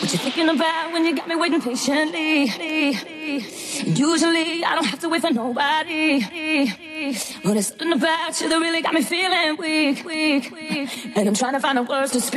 What you thinking about when you got me waiting patiently? Usually I don't have to wait for nobody, but it's something about you that really got me feeling weak. And I'm trying to find the words to speak.